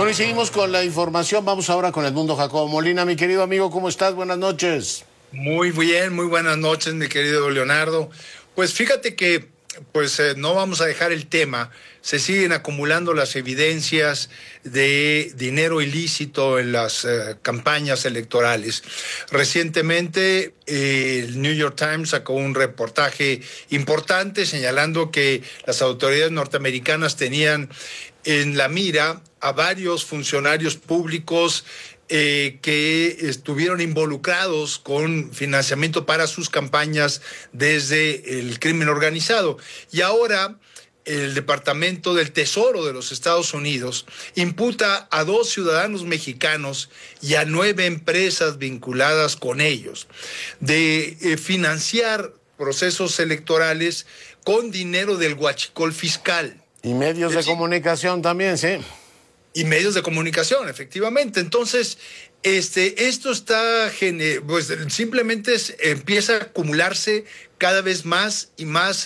Bueno, y seguimos con la información. Vamos ahora con Edmundo Jacobo Molina. Mi querido amigo, ¿cómo estás? Buenas noches. Muy bien, muy buenas noches, mi querido Leonardo. Pues fíjate que no vamos a dejar el tema. Se siguen acumulando las evidencias de dinero ilícito en las campañas electorales. Recientemente, el New York Times sacó un reportaje importante señalando que las autoridades norteamericanas tenían en la mira a varios funcionarios públicos que estuvieron involucrados con financiamiento para sus campañas desde el crimen organizado. Y ahora el Departamento del Tesoro de los Estados Unidos imputa a 2 ciudadanos mexicanos y a 9 empresas vinculadas con ellos de financiar procesos electorales con dinero del huachicol fiscal. Y medios de comunicación también, sí. Y medios de comunicación, efectivamente. Entonces, esto está, simplemente empieza a acumularse cada vez más y más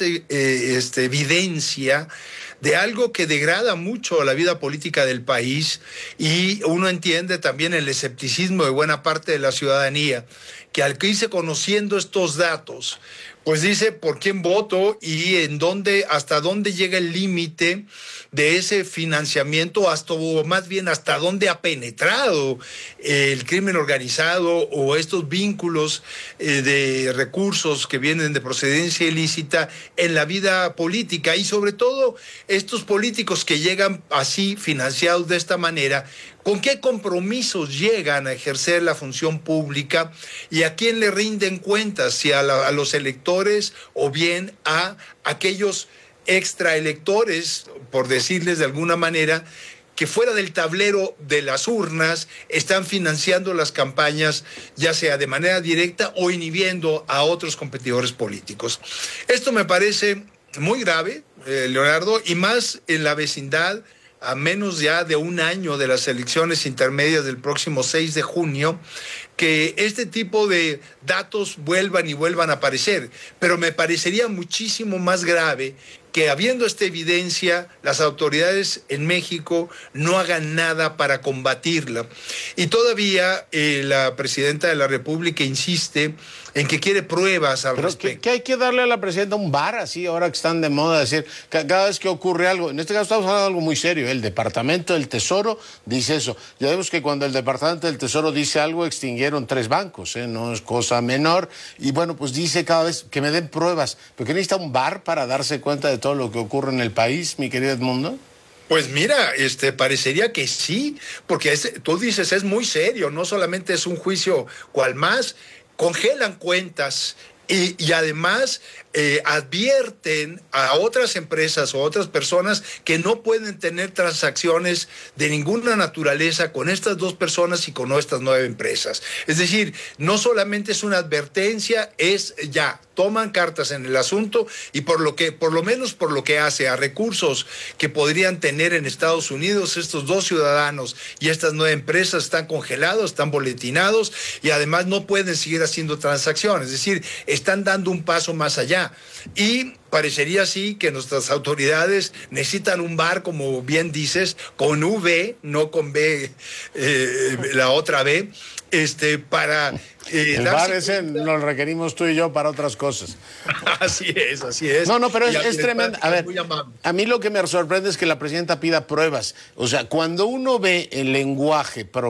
evidencia de algo que degrada mucho la vida política del país, y uno entiende también el escepticismo de buena parte de la ciudadanía, que al que irse conociendo estos datos, pues dice por quién voto y hasta dónde llega el límite de ese financiamiento, o más bien hasta dónde ha penetrado el crimen organizado o estos vínculos de recursos que vienen de procedencia ilícita en la vida política, y sobre todo estos políticos que llegan así financiados de esta manera. ¿Con qué compromisos llegan a ejercer la función pública y a quién le rinden cuentas? Si a los electores o bien a aquellos extraelectores, por decirles de alguna manera, que fuera del tablero de las urnas están financiando las campañas, ya sea de manera directa o inhibiendo a otros competidores políticos. Esto me parece muy grave, Leonardo, y más en la vecindad, a menos ya de un año de las elecciones intermedias del próximo 6 de junio, que este tipo de datos vuelvan a aparecer. Pero me parecería muchísimo más grave que, habiendo esta evidencia, las autoridades en México no hagan nada para combatirla. Y todavía la presidenta de la República insiste en que quiere pruebas al respecto. Que hay que darle a la presidenta un bar, así, ahora que están de moda, decir, cada vez que ocurre algo, en este caso estamos hablando de algo muy serio, el Departamento del Tesoro dice eso. Ya vemos que cuando el Departamento del Tesoro dice algo, extinguieron 3 bancos, no es cosa menor, y bueno, pues dice cada vez que me den pruebas, porque necesita un bar para darse cuenta de todo lo que ocurre en el país, mi querido Edmundo. Pues mira, parecería que sí, porque tú dices, es muy serio, no solamente es un juicio cual más, congelan cuentas y además advierten a otras empresas o otras personas que no pueden tener transacciones de ninguna naturaleza con estas 2 personas y con estas 9 empresas. Es decir, no solamente es una advertencia, es ya, toman cartas en el asunto, y por lo menos por lo que hace a recursos que podrían tener en Estados Unidos, estos 2 ciudadanos y estas 9 empresas están congelados, están boletinados, y además no pueden seguir haciendo transacciones. Es decir, están dando un paso más allá. Y parecería así que nuestras autoridades necesitan un bar, como bien dices, con V, no con B, la otra B, para... el bar ese lo requerimos tú y yo para otras cosas. Así es, así es. No, pero es tremendo. A ver, a mí lo que me sorprende es que la presidenta pida pruebas. O sea, cuando uno ve el lenguaje